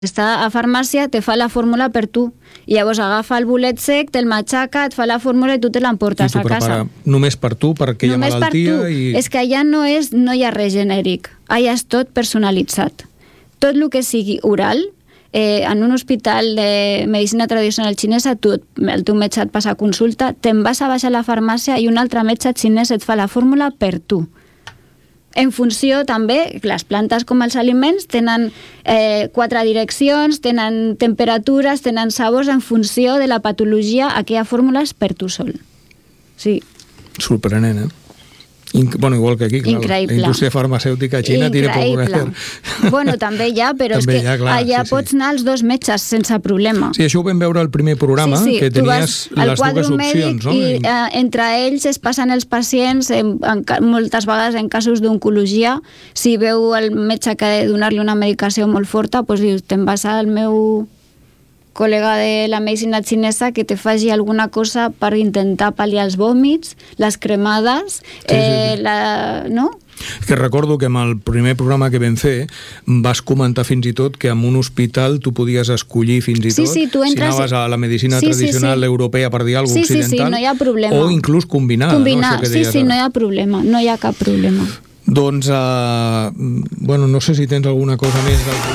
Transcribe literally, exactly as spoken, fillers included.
Està a farmàcia, te fa la fórmula per tu. I llavors agafa el bolet sec, te'l matxaca, et fa la fórmula i tu te l'emportes a casa. Només per tu, per aquella només malaltia? Per tu. I... És que allà no, és, no hi ha res genèric. Allà és tot personalitzat. Tot el que sigui oral, eh, en un hospital de medicina tradicional xinesa, tu, el teu metge et passa consulta, te'n vas a baixar a la farmàcia i un altre metge xinès et fa la fórmula per tu. En funció també, les plantes com els aliments tenen eh, quatre direccions, tenen temperatures, tenen sabors en funció de la patologia, aquella fórmula és per tu sol. Sí. Sorprenent, eh? Inc bueno, igual que aquí, clar, increïble. La indústria farmacèutica xina tira poc poder. Bueno, també hi ha, però també és que ha, clar, allà sí, pots sí. anar als dos metges sense problema. Sí, això ho vam veure al primer programa, sí, sí. que tenies les dues opcions, no? I eh, entre ells es passen els pacients, en, en, moltes vegades en casos d'oncologia, si veu el metge que ha de donar-li una medicació molt forta, doncs dius, te'n vas al meu col·lega de la medicina xinesa que te faci alguna cosa per intentar pal·liar els vòmits, les cremades, sí, sí, eh, sí. La, no? Que recordo que amb el primer programa que vam fer vas comentar fins i tot que en un hospital tu podies escollir fins i tot, sí, sí, tu entres... si anaves a la medicina sí, tradicional sí, sí. europea per dir alguna cosa sí, occidental, sí, sí, no hi ha problema. O inclús combinar. Combinar, no? Això que sí, sí, ara. no hi ha problema, no hi ha cap problema. Doncs, uh, bueno, no sé si tens alguna cosa més del...